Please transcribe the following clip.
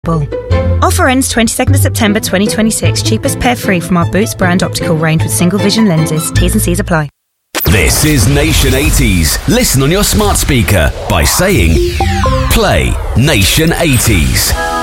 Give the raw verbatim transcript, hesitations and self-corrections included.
Offer ends twenty-second of September twenty twenty-six. Cheapest pair free from our Boots brand optical range with single vision lenses. T's and C's apply. This is Nation eighties. Listen on your smart speaker by saying, play Nation eighties.